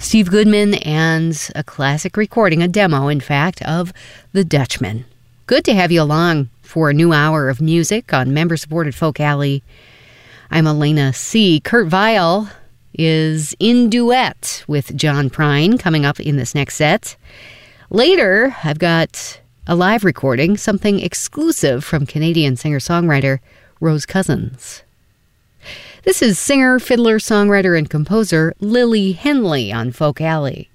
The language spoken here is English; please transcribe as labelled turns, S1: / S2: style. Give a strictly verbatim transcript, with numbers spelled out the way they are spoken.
S1: Steve Goodman and a classic recording, a demo, in fact, of The Dutchman. Good to have you along for a new hour of music on member-supported Folk Alley. I'm Elena C. Kurt Vile is in duet with John Prine coming up in this next set. Later, I've got a live recording, something exclusive from Canadian singer-songwriter Rose Cousins. This is singer, fiddler, songwriter, and composer Lily Henley on Folk Alley.